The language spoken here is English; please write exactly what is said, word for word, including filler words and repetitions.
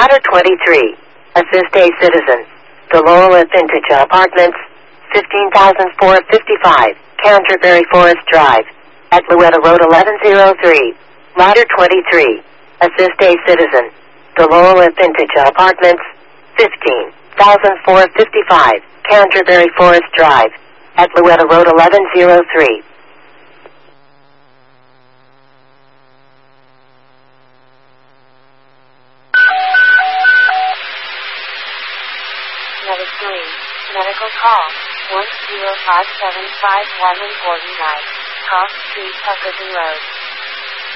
Ladder twenty-three. Assist a citizen. Dolola Vintage Apartments, fifteen thousand four hundred fifty-five, Canterbury Forest Drive, at Luetta Road eleven oh three. Ladder twenty-three. Assist a citizen. Dolola Vintage Apartments, fifteen thousand four hundred fifty-five, Canterbury Forest Drive, at Luetta Road eleven oh three. Medicine. Medical call. one zero five seven five one Gordon Drive. Cross Street, Tuckerton Road.